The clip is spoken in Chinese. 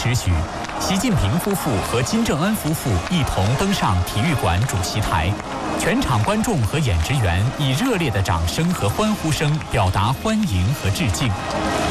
时许，习近平夫妇和金正恩夫妇一同登上体育馆主席台，全场观众和演职员以热烈的掌声和欢呼声表达欢迎和致敬。